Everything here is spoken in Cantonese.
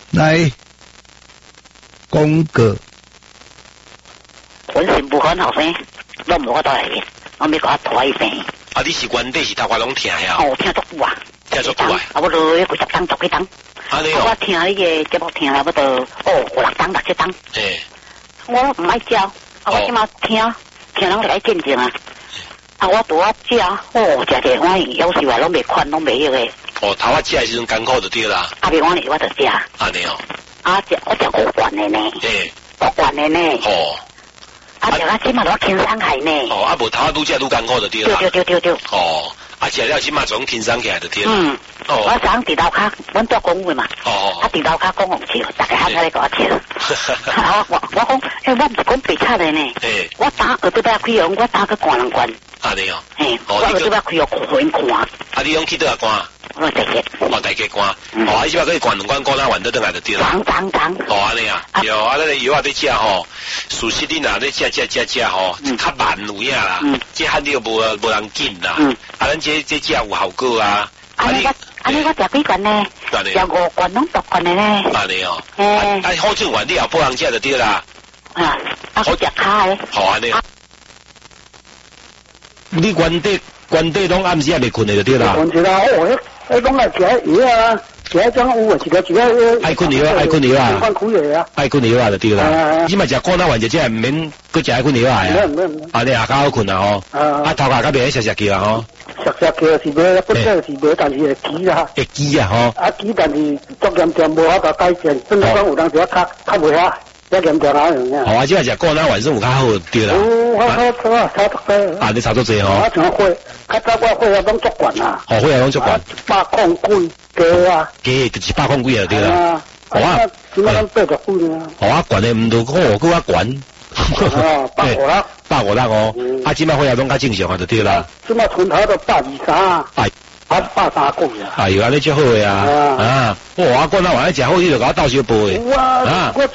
来，讲个。 浑身不很后生，我无法度来，我要甲我拖一生。 啊，你是原底是头壳拢疼呀？ 哦，听足久啊， 听足久啊。 啊，我落几十档，十几档。 啊，你哦。 我听你个节目听了，我都5、6档、6、7档。 诶。 我唔爱教，啊，我即马听人来见证啊。啊，我拄啊食，食者欢喜，有时话拢袂款，拢袂迄个。 头啊食的时阵艰苦就对啦。 啊，袂欢喜我就食。 安尼哦。 啊，我食5罐的呢。 诶。 5罐的呢。 哦。 啊，食啊，即马都轻松起呢。 哦，啊，无头啊，愈食愈艰苦就对啦。 对。 哦，啊，食了即马总轻松起来就对啦。 嗯。哦。我上伫楼骹，阮做公务嘛。哦。啊，伫楼骹讲红笑，大家喊在咧甲我笑。啊，我讲，我唔是讲白菜的呢。诶。我打耳朵要开用，我打去灌两罐。 安尼哦。 嘿，我耳朵要开用全看。 啊，你用去倒啊灌？ 我大家。 哦，大家灌。哦，啊，即摆可以灌两罐，灌啊完倒转来就对啦。 长。 哦，安尼啊。有啊，那个药啊，你食吼，事实你若咧食吼，较慢有影啦。这喊你又无人紧啦。啊，咱这食有效果啊。 安尼我食几罐呢？食5罐拢6罐的呢。 安尼哦。啊，好种丸你也不人食就对啦。 啊，好食卡的。 好安尼。 你原底拢暗时也袂困的就对啦。 困一啦，迄拢来食药啊，食迄种有啊，一个。 爱困药啊。爱困药啊。爱困药啊就对啦。你嘛食肝脑丸就毋免搁食爱困药啊。 免。 啊，你也较好困啊吼。啊，头壳较袂涩叫啊吼。 涩叫是袂，不过是袂，但是会记啦。 会记啊吼。 啊记，但是足严重无法度改善，真正讲有当时较袂遐。要严重啊样。 好啊，即摆食肝脑丸是有较好对啦。 好，差足多。 啊，你差足多吼。 我像血，较早我血压拢足悬啊。 哦，血压拢足悬。 100几啊。 加就是100几啊对啦。 好啊。即摆咱80几啊。 好啊，悬的毋着好，搁较悬。150哦。啊，即摆血压拢较正常啊，就对啦。 即摆存头都123啊。130几啊。 哎呦，安尼足好诶啊！啊，我肝脑丸食好，你就甲我斗小杯。 有啊，我